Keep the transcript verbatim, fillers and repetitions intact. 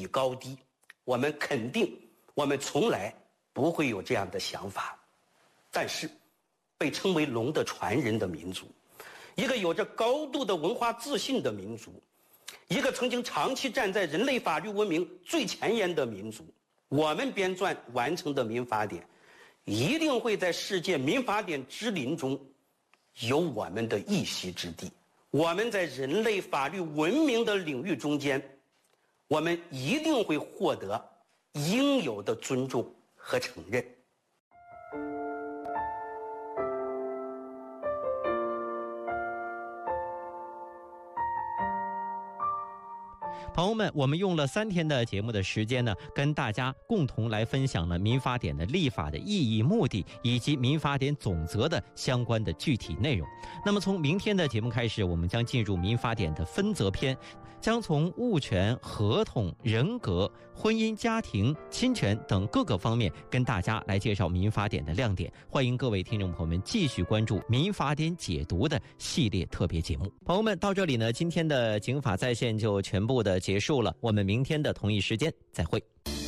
比高低，我们肯定我们从来不会有这样的想法。但是被称为龙的传人的民族，一个有着高度的文化自信的民族，一个曾经长期站在人类法律文明最前沿的民族，我们编撰完成的民法典一定会在世界民法典之林中有我们的一席之地。我们在人类法律文明的领域中间，我们一定会获得应有的尊重和承认。 朋友们，我们用了三天的节目的时间呢，跟大家共同来分享了民法典的立法的意义、目的，以及民法典总则的相关的具体内容。那么从明天的节目开始，我们将进入民法典的分则篇，将从物权、合同、人格、婚姻、家庭、侵权等各个方面跟大家来介绍民法典的亮点。欢迎各位听众朋友们继续关注民法典解读的系列特别节目。朋友们，到这里呢，今天的警法在线就全部的结束了，我们明天的同一时间再会。